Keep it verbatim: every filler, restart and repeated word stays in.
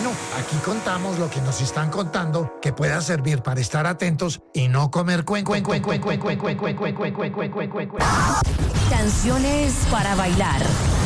bueno, aquí contamos lo que nos están contando que pueda servir para estar atentos y no comer cuen, cuen, cuen, cuen, cuen, cuen, cuen, cuen, cuen, cuen, cuen, cuen, cuen, cuen. Canciones para bailar.